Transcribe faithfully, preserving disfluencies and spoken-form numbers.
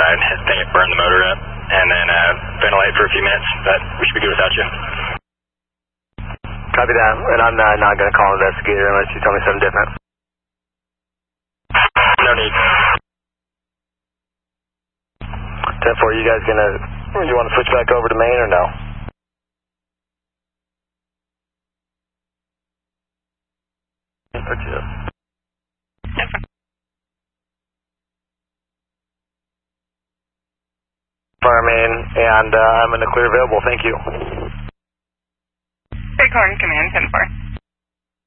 outside. I think it burned the motor up. And then uh, ventilate for a few minutes, but we should be good without you. Copy that, and I'm uh, not going to call an investigator unless you tell me something different. No need. ten four, you guys going to, you want to switch back over to main or no? Fire main, and uh, I'm in the clear available, thank you. Bighorn Command, ten four.